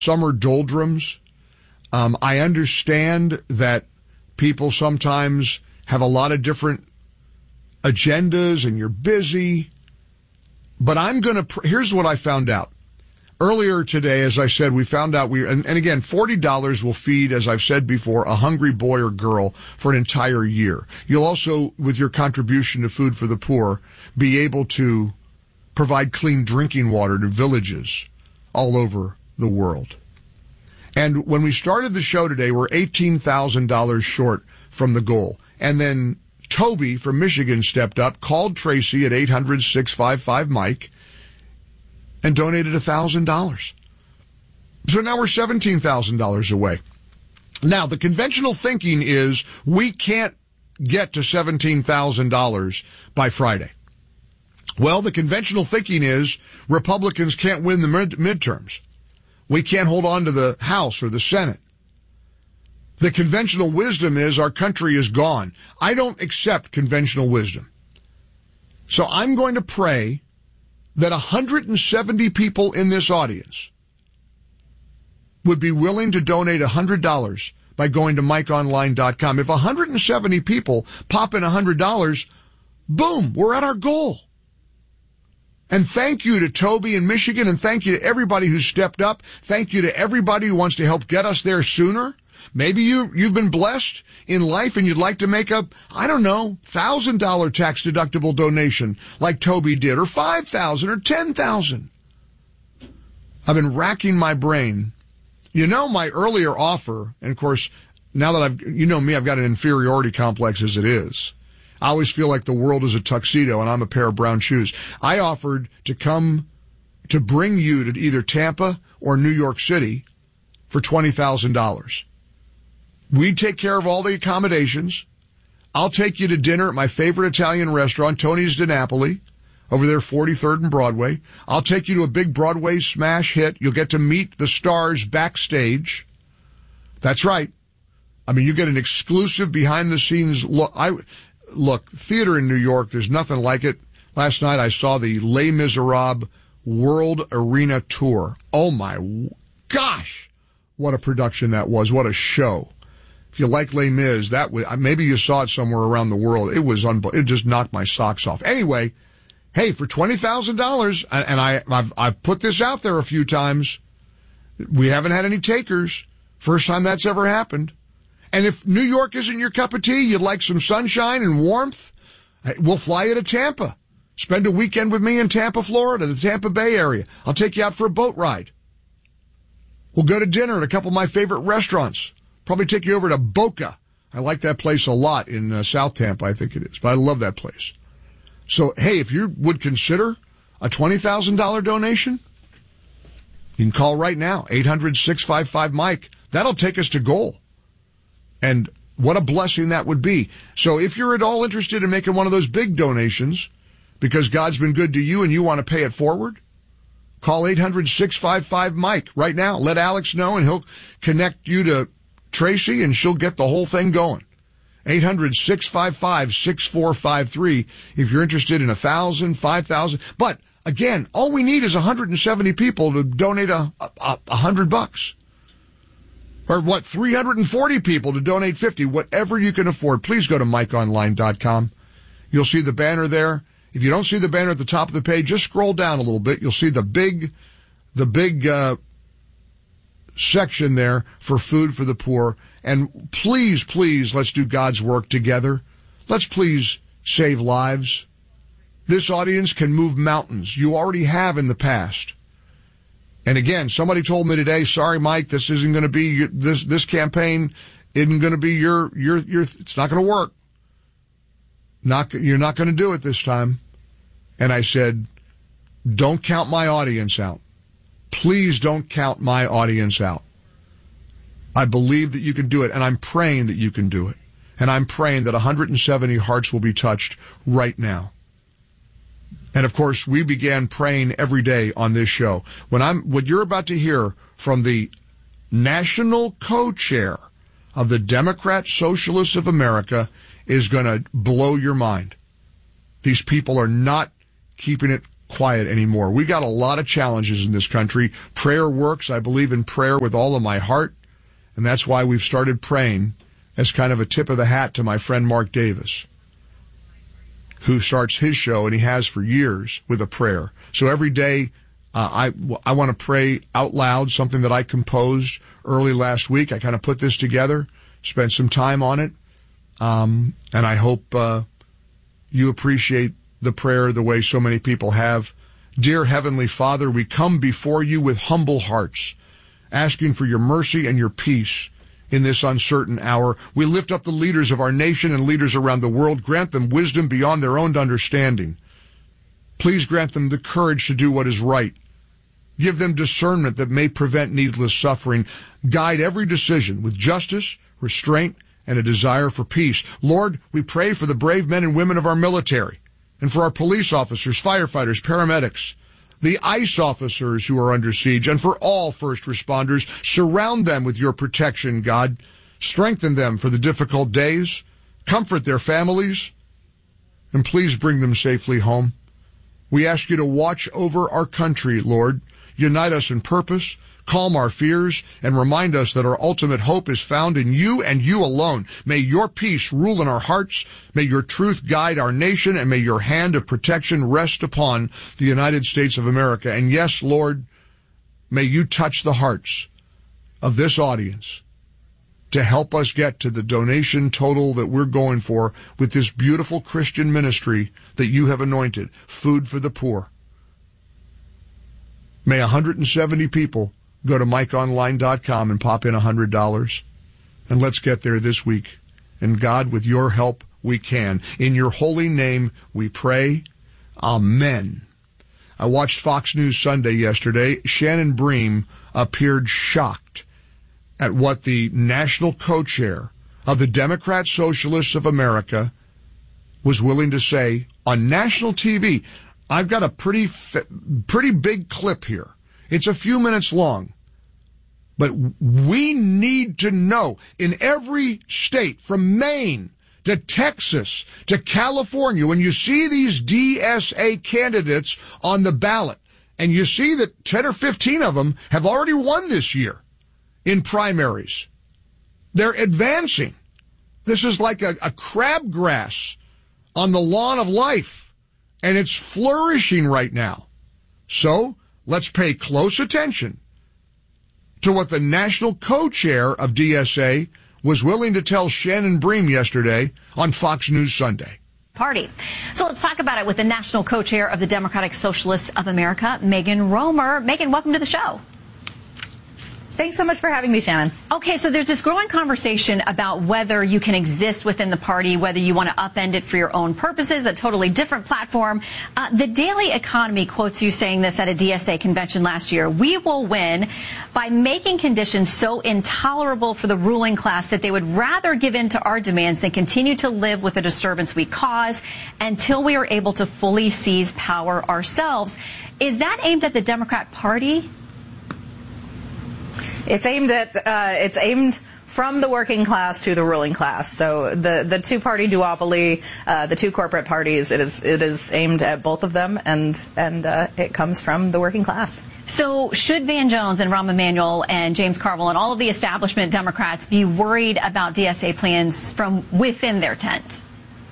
summer doldrums. I understand that people sometimes have a lot of different agendas and you're busy. But here's what I found out. Earlier today, as I said, we found out and again, $40 will feed, as I've said before, a hungry boy or girl for an entire year. You'll also, with your contribution to Food for the Poor, be able to provide clean drinking water to villages all over the world. And when we started the show today, we're $18,000 short from the goal. And then Toby from Michigan stepped up, called Tracy at 800-655-MIKE, and donated $1,000. So now we're $17,000 away. Now, the conventional thinking is we can't get to $17,000 by Friday. Well, the conventional thinking is Republicans can't win the midterms. We can't hold on to the House or the Senate. The conventional wisdom is our country is gone. I don't accept conventional wisdom. So I'm going to pray that 170 people in this audience would be willing to donate $100 by going to MikeOnline.com. If 170 people pop in $100, boom, we're at our goal. And thank you to Toby in Michigan, and thank you to everybody who's stepped up. Thank you to everybody who wants to help get us there sooner. Maybe you've been blessed in life and you'd like to make a, $1,000 tax deductible donation like Toby did, or $5,000 or $10,000. I've been racking my brain. My earlier offer, and of course, now that I've got an inferiority complex as it is. I always feel like the world is a tuxedo and I'm a pair of brown shoes. I offered to bring you to either Tampa or New York City for $20,000. We'd take care of all the accommodations. I'll take you to dinner at my favorite Italian restaurant, Tony's Di Napoli, over there, 43rd and Broadway. I'll take you to a big Broadway smash hit. You'll get to meet the stars backstage. That's right. You get an exclusive behind-the-scenes look. Look, theater in New York, there's nothing like it. Last night I saw the Les Miserables World Arena Tour. Oh, my gosh, what a production that was. What a show. If you like Les Mis, maybe you saw it somewhere around the world. It was it just knocked my socks off. Anyway, hey, for $20,000, and I've put this out there a few times, we haven't had any takers. First time that's ever happened. And if New York isn't your cup of tea, you'd like some sunshine and warmth, we'll fly you to Tampa. Spend a weekend with me in Tampa, Florida, the Tampa Bay area. I'll take you out for a boat ride. We'll go to dinner at a couple of my favorite restaurants. Probably take you over to Boca. I like that place a lot in South Tampa, I think it is. But I love that place. So, hey, if you would consider a $20,000 donation, you can call right now, 800-655-MIKE. That'll take us to goal. And what a blessing that would be. So if you're at all interested in making one of those big donations because God's been good to you and you want to pay it forward, call 800-655-MIKE right now. Let Alex know and he'll connect you to Tracy and she'll get the whole thing going. 800-655-6453 if you're interested in 1,000, 5,000. But again, all we need is 170 people to donate $100. Or 340 people to donate 50, whatever you can afford. Please go to MikeOnline.com. You'll see the banner there. If you don't see the banner at the top of the page, just scroll down a little bit. You'll see the big section there for Food for the Poor. And please, please, let's do God's work together. Let's please save lives. This audience can move mountains. You already have in the past. And again, somebody told me today, sorry, Mike, this isn't going to be this campaign isn't going to be your it's not going to work. You're not going to do it this time. And I said, don't count my audience out. Please don't count my audience out. I believe that you can do it, and I'm praying that you can do it. And I'm praying that 170 hearts will be touched right now. And of course, we began praying every day on this show. What you're about to hear from the national co-chair of the Democrat Socialists of America is going to blow your mind. These people are not keeping it quiet anymore. We got a lot of challenges in this country. Prayer works. I believe in prayer with all of my heart. And that's why we've started praying as kind of a tip of the hat to my friend Mark Davis, who starts his show, and he has for years, with a prayer. So every day, I want to pray out loud, something that I composed early last week. I kind of put this together, spent some time on it, and I hope you appreciate the prayer the way so many people have. Dear Heavenly Father, we come before you with humble hearts, asking for your mercy and your peace in this uncertain hour. We lift up the leaders of our nation and leaders around the world. Grant them wisdom beyond their own understanding. Please grant them the courage to do what is right. Give them discernment that may prevent needless suffering. Guide every decision with justice, restraint, and a desire for peace. Lord, we pray for the brave men and women of our military, and for our police officers, firefighters, paramedics, the ICE officers who are under siege, and for all first responders. Surround them with your protection, God. Strengthen them for the difficult days. Comfort their families. And please bring them safely home. We ask you to watch over our country, Lord. Unite us in purpose, calm our fears, and remind us that our ultimate hope is found in you and you alone. May your peace rule in our hearts. May your truth guide our nation, and may your hand of protection rest upon the United States of America. And yes, Lord, may you touch the hearts of this audience to help us get to the donation total that we're going for with this beautiful Christian ministry that you have anointed, Food for the Poor. May 170 people go to MikeOnline.com and pop in $100. And let's get there this week. And God, with your help, we can. In your holy name, we pray. Amen. I watched Fox News Sunday yesterday. Shannon Bream appeared shocked at what the national co-chair of the Democrat Socialists of America was willing to say on national TV. I've got a pretty big clip here. It's a few minutes long. But we need to know, in every state, from Maine to Texas to California, when you see these DSA candidates on the ballot, and you see that 10 or 15 of them have already won this year in primaries, they're advancing. This is like a crabgrass on the lawn of life. And it's flourishing right now. So let's pay close attention to what the national co-chair of DSA was willing to tell Shannon Bream yesterday on Fox News Sunday. Party. So let's talk about it with the national co-chair of the Democratic Socialists of America, Megan Romer. Megan, welcome to the show. Thanks so much for having me, Shannon. Okay, so there's this growing conversation about whether you can exist within the party, whether you want to upend it for your own purposes, a totally different platform. The Daily Economy quotes you saying this at a DSA convention last year. We will win by making conditions so intolerable for the ruling class that they would rather give in to our demands than continue to live with the disturbance we cause until we are able to fully seize power ourselves. Is that aimed at the Democrat Party? It's aimed from the working class to the ruling class. So the two-party duopoly, the two corporate parties, it is aimed at both of them, and it comes from the working class. So should Van Jones and Rahm Emanuel and James Carville and all of the establishment Democrats be worried about DSA plans from within their tent?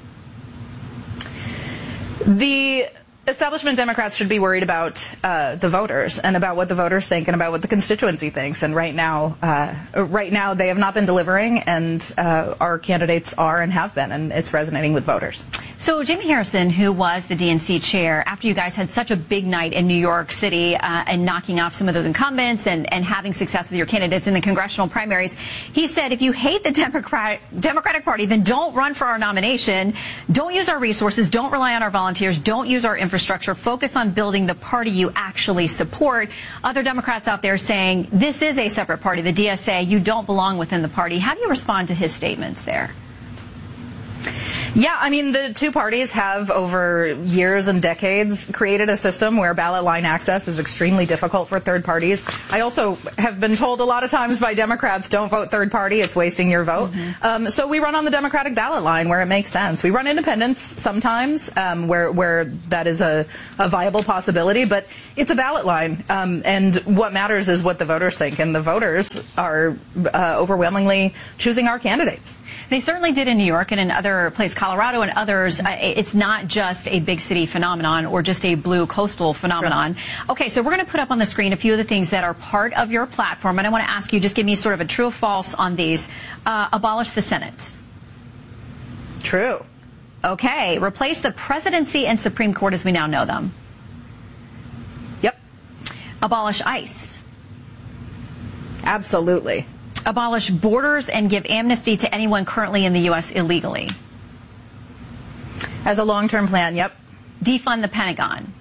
The establishment Democrats should be worried about the voters and about what the voters think and about what the constituency thinks. And right now they have not been delivering, and our candidates are and have been, and it's resonating with voters. So Jamie Harrison, who was the DNC chair, after you guys had such a big night in New York City and knocking off some of those incumbents and having success with your candidates in the congressional primaries, he said, if you hate the Democratic Party, then don't run for our nomination. Don't use our resources. Don't rely on our volunteers. Don't use our infrastructure. Focus on building the party you actually support. Other Democrats out there saying this is a separate party, the DSA. You don't belong within the party. How do you respond to his statements there? Yeah, I mean, the two parties have over years and decades created a system where ballot line access is extremely difficult for third parties. I also have been told a lot of times by Democrats, don't vote third party, it's wasting your vote. So we run on the Democratic ballot line where it makes sense. We run independents sometimes where that is a viable possibility, but it's a ballot line. And what matters is what the voters think, and the voters are overwhelmingly choosing our candidates. They certainly did in New York and in other places, Colorado and others. It's not just a big city phenomenon or just a blue coastal phenomenon. Right. Okay, so we're going to put up on the screen a few of the things that are part of your platform, and I want to ask you, just give me sort of a true or false on these. Abolish the Senate. True. Okay, replace the presidency and Supreme Court as we now know them. Yep. Abolish ICE. Absolutely. Abolish borders and give amnesty to anyone currently in the U.S. illegally. As a long-term plan, yep. Defund the Pentagon.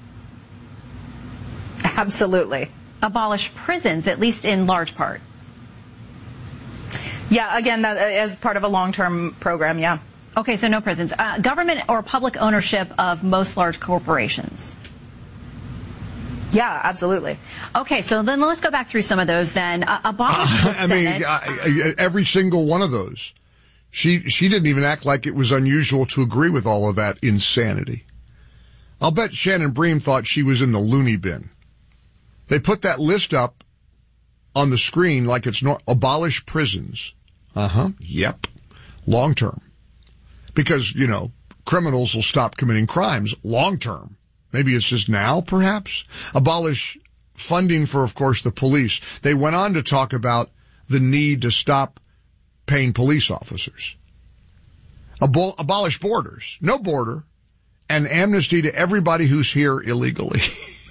Absolutely. Abolish prisons, at least in large part. Yeah, again, that, as part of a long-term program, yeah. Okay, so no prisons. Government or public ownership of most large corporations. Yeah, absolutely. Okay, so then let's go back through some of those then. Abolish the Senate. I mean, every single one of those. She didn't even act like it was unusual to agree with all of that insanity. I'll bet Shannon Bream thought she was in the loony bin. They put that list up on the screen like it's abolish prisons. Yep. Long term. Because, criminals will stop committing crimes long term. Maybe it's just now, perhaps. Abolish funding for, of course, the police. They went on to talk about the need to stop paying police officers. Abolish borders. No border. And amnesty to everybody who's here illegally.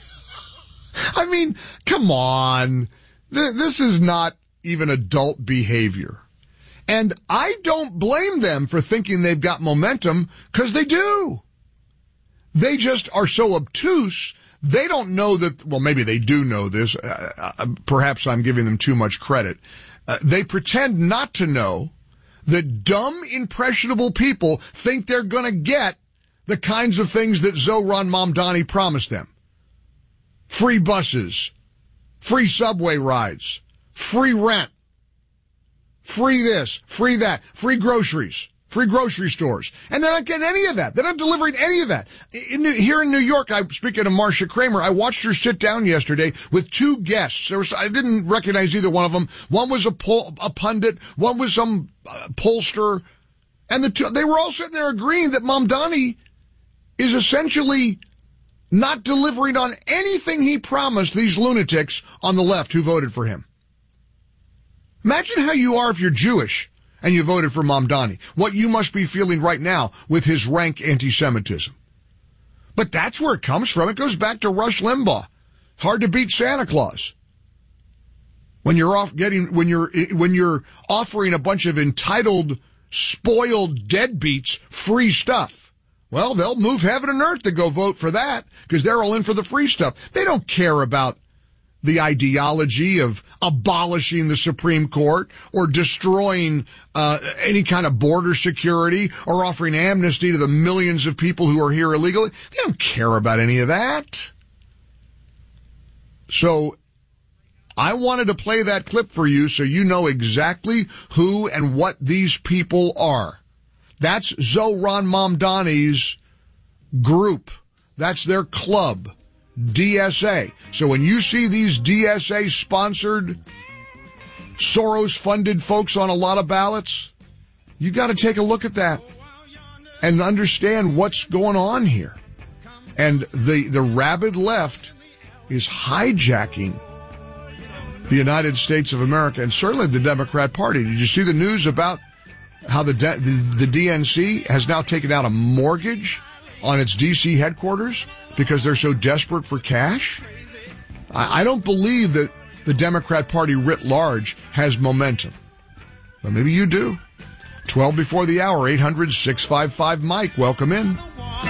I mean, come on. This is not even adult behavior. And I don't blame them for thinking they've got momentum, because they do. They just are so obtuse, they don't know that, well, maybe they do know this. Perhaps I'm giving them too much credit. They pretend not to know that dumb, impressionable people think they're going to get the kinds of things that Zohran Mamdani promised them. Free buses, free subway rides, free rent, free this, free that, free groceries, free grocery stores. And they're not getting any of that. They're not delivering any of that. Here in New York, speaking of Marcia Kramer, I watched her sit down yesterday with two guests. I didn't recognize either one of them. One was a pundit, one was some pollster. And they were all sitting there agreeing that Mamdani is essentially not delivering on anything he promised these lunatics on the left who voted for him. Imagine how you are if you're Jewish and you voted for Mamdani. What you must be feeling right now with his rank anti-Semitism. But that's where it comes from. It goes back to Rush Limbaugh. Hard to beat Santa Claus. When you're offering a bunch of entitled, spoiled deadbeats free stuff. Well, they'll move heaven and earth to go vote for that because they're all in for the free stuff. They don't care about the ideology of abolishing the Supreme Court or destroying any kind of border security or offering amnesty to the millions of people who are here illegally. They don't care about any of that. So I wanted to play that clip for you so you know exactly who and what these people are. That's Zohran Mamdani's group. That's their club, DSA. So when you see these DSA-sponsored, Soros-funded folks on a lot of ballots, you got to take a look at that and understand what's going on here. And the rabid left is hijacking the United States of America and certainly the Democrat Party. Did you see the news about how the DNC has now taken out a mortgage on its D.C. headquarters because they're so desperate for cash? I don't believe that the Democrat Party writ large has momentum. But maybe you do. 12 before the hour, 800-655-MIKE. Welcome in.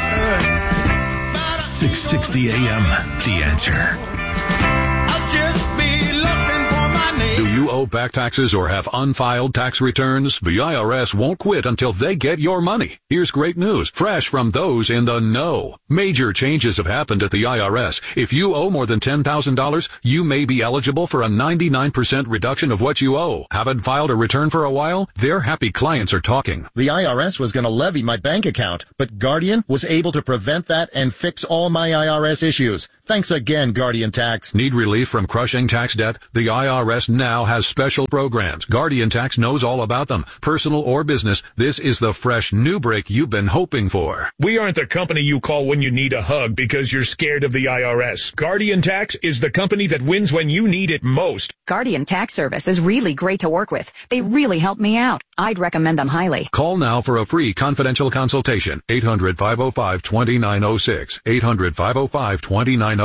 660 AM, The Answer. I'll just be looking for my name. Do you you owe back taxes or have unfiled tax returns, the IRS won't quit until they get your money. Here's great news, fresh from those in the know. Major changes have happened at the IRS. If you owe more than $10,000, you may be eligible for a 99% reduction of what you owe. Haven't filed a return for a while? Their happy clients are talking. The IRS was going to levy my bank account, but Guardian was able to prevent that and fix all my IRS issues. Thanks again, Guardian Tax. Need relief from crushing tax debt? The IRS now has special programs. Guardian Tax knows all about them. Personal or business, this is the fresh new break you've been hoping for. We aren't the company you call when you need a hug because you're scared of the IRS. Guardian Tax is the company that wins when you need it most. Guardian Tax Service is really great to work with. They really help me out. I'd recommend them highly. Call now for a free confidential consultation. 800-505-2906. 800-505-2906.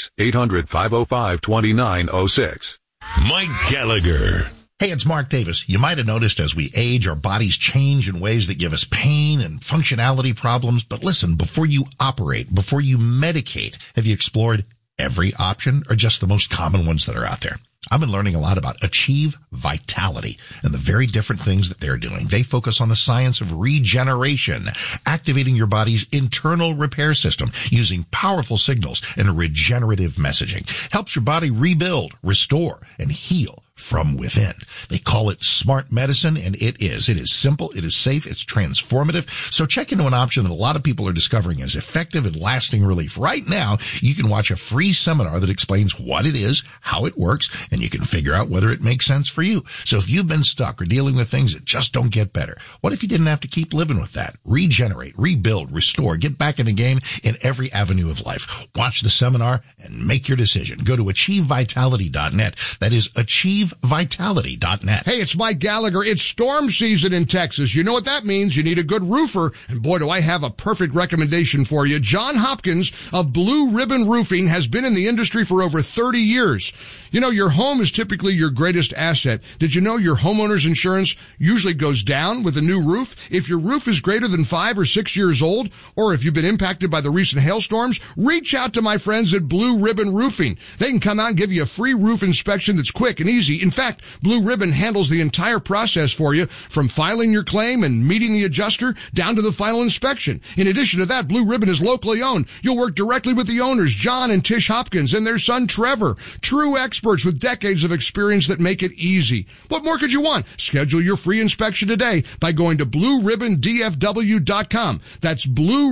800-505-2906. Mike Gallagher. Hey, it's Mark Davis. You might have noticed as we age, our bodies change in ways that give us pain and functionality problems. But listen, before you operate, before you medicate, have you explored every option or just the most common ones that are out there? I've been learning a lot about Achieve Vitality and the very different things that they're doing. They focus on the science of regeneration, activating your body's internal repair system using powerful signals and regenerative messaging. Helps your body rebuild, restore, and heal from within. They call it smart medicine, and it is. It is simple, it is safe, it's transformative. So check into an option that a lot of people are discovering as effective and lasting relief. Right now, you can watch a free seminar that explains what it is, how it works, and you can figure out whether it makes sense for you. So if you've been stuck or dealing with things that just don't get better, what if you didn't have to keep living with that? Regenerate, rebuild, restore, get back in the game in every avenue of life. Watch the seminar and make your decision. Go to achievevitality.net. That is achievevitality.net. Hey, it's Mike Gallagher. It's storm season in Texas. You know what that means. You need a good roofer. And boy, do I have a perfect recommendation for you. John Hopkins of Blue Ribbon Roofing has been in the industry for over 30 years. You know, your home is typically your greatest asset. Did you know your homeowner's insurance usually goes down with a new roof? If your roof is greater than 5 or 6 years old, or if you've been impacted by the recent hailstorms, reach out to my friends at Blue Ribbon Roofing. They can come out and give you a free roof inspection that's quick and easy. In fact, Blue Ribbon handles the entire process for you, from filing your claim and meeting the adjuster down to the final inspection. In addition to that, Blue Ribbon is locally owned. You'll work directly with the owners, John and Tish Hopkins, and their son Trevor. True experts with decades of experience that make it easy. What more could you want? Schedule your free inspection today by going to BlueRibbonDFW.com. That's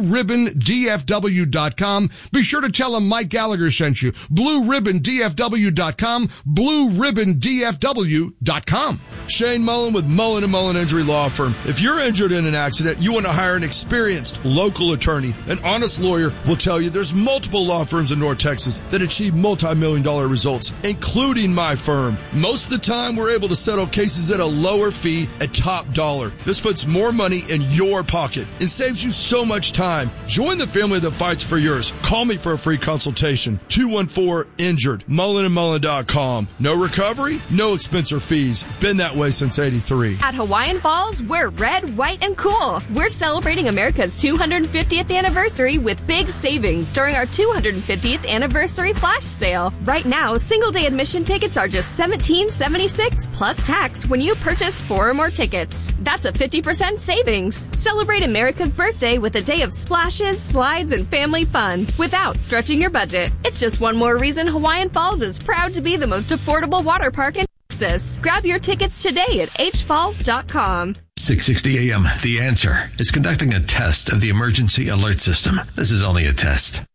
BlueRibbonDFW.com. Be sure to tell them Mike Gallagher sent you. BlueRibbonDFW.com. BlueRibbonDFW.com. Shane Mullen with Mullen & Mullen Injury Law Firm. If you're injured in an accident, you want to hire an experienced local attorney. An honest lawyer will tell you there's multiple law firms in North Texas that achieve multi-million-dollar results, including my firm. Most of the time, we're able to settle cases at a lower fee at top dollar. This puts more money in your pocket and saves you so much time. Join the family that fights for yours. Call me for a free consultation. 214-INJURED. MullenandMullen.com. No recovery, no expense or fees. Been that way since '83. At Hawaiian Falls, we're red, white, and cool. We're celebrating America's 250th anniversary with big savings during our 250th anniversary flash sale. Right now, single-day admission tickets are just $17.76 plus tax when you purchase 4 or more tickets. That's a 50% savings. Celebrate America's birthday with a day of splashes, slides, and family fun without stretching your budget. It's just one more reason Hawaiian Falls is proud to be the most affordable water park in Texas. Grab your tickets today at hfalls.com. 660 AM, The Answer is conducting a test of the emergency alert system. This is only a test.